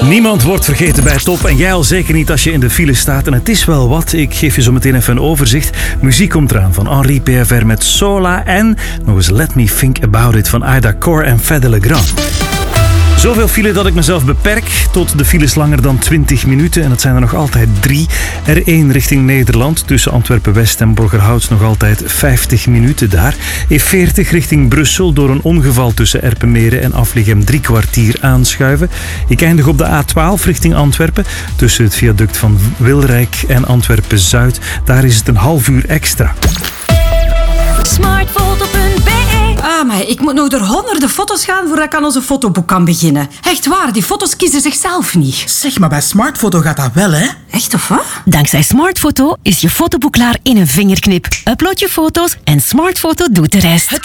Niemand wordt vergeten bij Top en jij al zeker niet als je in de file staat. En het is wel wat, ik geef je zo meteen even een overzicht. Muziek komt eraan van Henri P.F.R. met Sola en nog eens Let Me Think About It van Aida Cor en Fedde Le Grand. Zoveel file dat ik mezelf beperk tot de files langer dan 20 minuten. En dat zijn er nog altijd 3. R1 richting Nederland tussen Antwerpen-West en Borgerhout nog altijd 50 minuten daar. E40 richting Brussel door een ongeval tussen Erpenmeren en Afligem 3 kwartier aanschuiven. Ik eindig op de A12 richting Antwerpen tussen het viaduct van Wilrijk en Antwerpen-Zuid. Daar is het een half uur extra. Smartfoto.be. Maar ik moet nog door honderden foto's gaan voordat ik aan onze fotoboek kan beginnen. Echt waar, die foto's kiezen zichzelf niet. Zeg, maar bij Smartfoto gaat dat wel, hè? Echt of wat? Dankzij Smartfoto is je fotoboek klaar in een vingerknip. Upload je foto's en Smartfoto doet de rest.